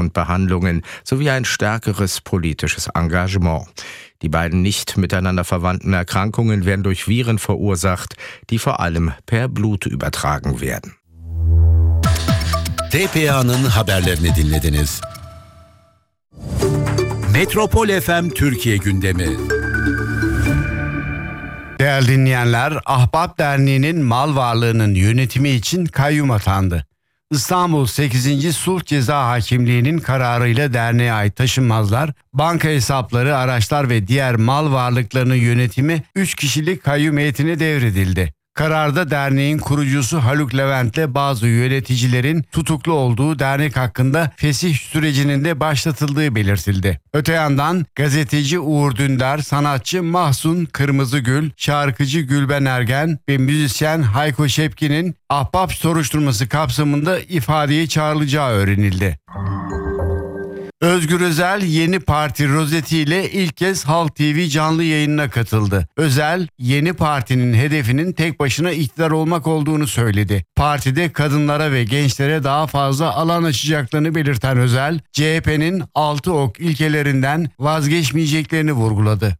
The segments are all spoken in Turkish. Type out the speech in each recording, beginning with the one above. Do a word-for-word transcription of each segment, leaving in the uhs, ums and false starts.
Patientenbehandlungen sowie ein stärkeres politisches Engagement. Die beiden nicht miteinander verwandten Erkrankungen werden durch Viren verursacht, die vor allem per Blut übertragen werden. T P A'nın haberlerini dinlediniz. Metropol F M Türkiye gündemi. Değerli dinleyenler, Ahbap Derneği'nin mal varlığının yönetimi için kayyum atandı. İstanbul sekizinci Sulh Ceza Hakimliği'nin kararıyla derneğe ait taşınmazlar, banka hesapları, araçlar ve diğer mal varlıklarının yönetimi üç kişilik kayyum heyetine devredildi. Kararda derneğin kurucusu Haluk Levent'le bazı yöneticilerin tutuklu olduğu dernek hakkında fesih sürecinin de başlatıldığı belirtildi. Öte yandan gazeteci Uğur Dündar, sanatçı Mahsun Kırmızıgül, şarkıcı Gülben Ergen ve müzisyen Hayko Şepkin'in Ahbap soruşturması kapsamında ifadeye çağrılacağı öğrenildi. Özgür Özel yeni parti rozeti ile ilk kez Halk T V canlı yayınına katıldı. Özel, yeni partinin hedefinin tek başına iktidar olmak olduğunu söyledi. Partide kadınlara ve gençlere daha fazla alan açacaklarını belirten Özel, C H P'nin altı ok ilkelerinden vazgeçmeyeceklerini vurguladı.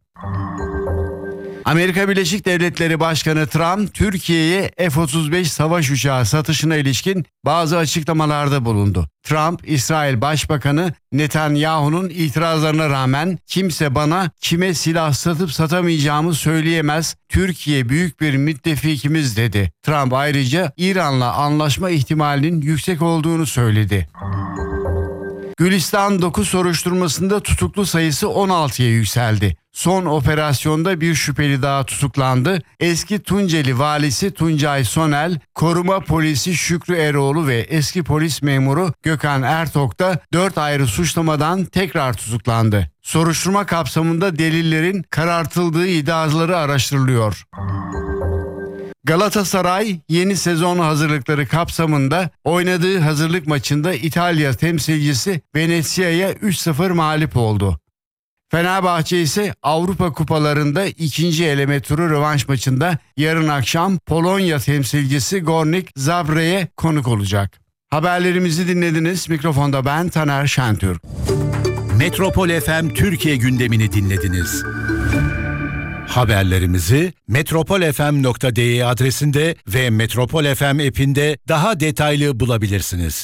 Amerika Birleşik Devletleri Başkanı Trump, Türkiye'ye F otuz beş savaş uçağı satışına ilişkin bazı açıklamalarda bulundu. Trump, İsrail Başbakanı Netanyahu'nun itirazlarına rağmen kimse bana kime silah satıp satamayacağımı söyleyemez, Türkiye büyük bir müttefikimiz dedi. Trump ayrıca İran'la anlaşma ihtimalinin yüksek olduğunu söyledi. Gülistan dokuz soruşturmasında tutuklu sayısı on altıya yükseldi. Son operasyonda bir şüpheli daha tutuklandı. Eski Tunceli valisi Tuncay Sonel, koruma polisi Şükrü Eroğlu ve eski polis memuru Gökhan Ertok da dört ayrı suçlamadan tekrar tutuklandı. Soruşturma kapsamında delillerin karartıldığı iddiaları araştırılıyor. Galatasaray yeni sezon hazırlıkları kapsamında oynadığı hazırlık maçında İtalya temsilcisi Venezia'ya üç sıfır mağlup oldu. Fenerbahçe ise Avrupa Kupalarında ikinci eleme turu rövanş maçında yarın akşam Polonya temsilcisi Gornik Zabre'ye konuk olacak. Haberlerimizi dinlediniz. Mikrofonda ben Taner Şentürk. Metropol F M Türkiye gündemini dinlediniz. Haberlerimizi metropol f m nokta d e adresinde ve Metropol F M app'inde daha detaylı bulabilirsiniz.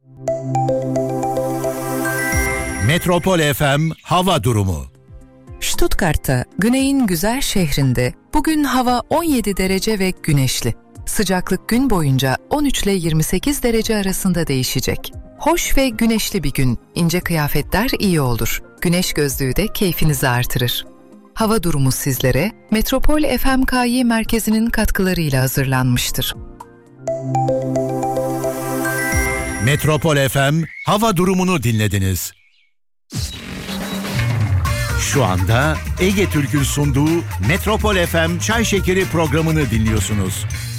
Metropol F M hava durumu. Stuttgart'ta, güneyin güzel şehrinde bugün hava on yedi derece ve güneşli. Sıcaklık gün boyunca on üç ile yirmi sekiz derece arasında değişecek. Hoş ve güneşli bir gün, ince kıyafetler iyi olur. Güneş gözlüğü de keyfinizi artırır. Hava durumu sizlere Metropol F M K Y merkezinin katkılarıyla hazırlanmıştır. Metropol F M hava durumunu dinlediniz. Şu anda Ege Türk'ün sunduğu Metropol F M Çay Şekeri programını dinliyorsunuz.